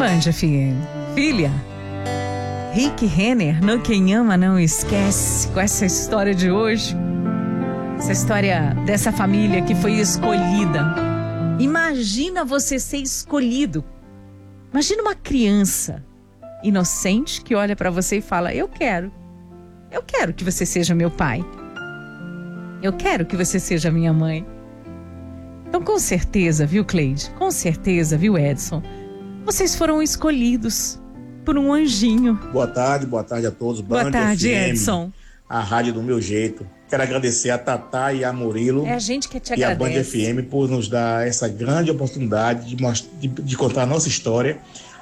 Band FM. Filha, Rick Renner, no Quem Ama Não Esquece, com essa história de hoje. Essa história dessa família que foi escolhida. Imagina você ser escolhido. Imagina uma criança inocente que olha pra você e fala: eu quero que você seja meu pai. Eu quero que você seja minha mãe. Então, com certeza, viu, Cleide? Com certeza, viu, Edson? Vocês foram escolhidos por um anjinho. Boa tarde a todos. Boa tarde, FM, Edson. A rádio do meu jeito. Quero agradecer a Tatá e a Murilo. É a gente que te agradece. E a Band FM por nos dar essa grande oportunidade de contar a nossa história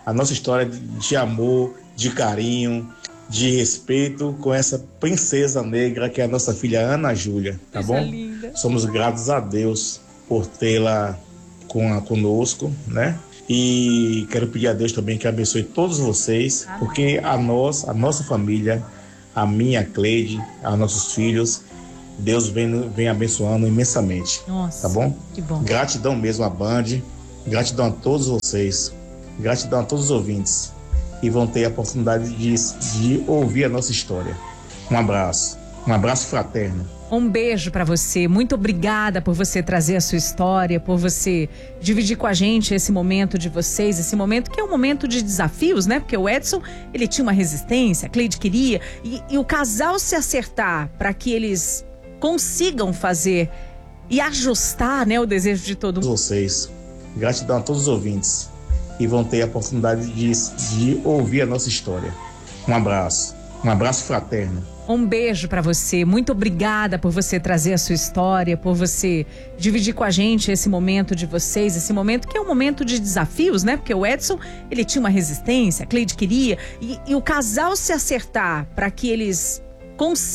de amor, de carinho, de respeito com essa princesa negra que é a nossa filha Ana Júlia, tá bom? Linda. Somos gratos a Deus por tê-la conosco, né? E quero pedir a Deus também que abençoe todos vocês, porque a nossa família, a minha Cleide, a nossos filhos, Deus vem abençoando imensamente. Nossa, tá bom? Que bom. Gratidão mesmo à Band, gratidão a todos vocês, gratidão a todos os ouvintes que vão ter a oportunidade de ouvir a nossa história. Um abraço fraterno. Um beijo pra você, muito obrigada por você trazer a sua história, por você dividir com a gente esse momento de vocês, esse momento que é um momento de desafios, né? Porque o Edson, ele tinha uma resistência, a Cleide queria, e o casal se acertar para que eles consigam fazer e ajustar, né, o desejo de todo mundo. Vocês, gratidão a todos os ouvintes que vão ter a oportunidade de ouvir a nossa história. Um abraço fraterno. Um beijo pra você, muito obrigada por você trazer a sua história, por você dividir com a gente esse momento de vocês, esse momento que é um momento de desafios, né? Porque o Edson, ele tinha uma resistência, a Cleide queria, e o casal se acertar para que eles consigam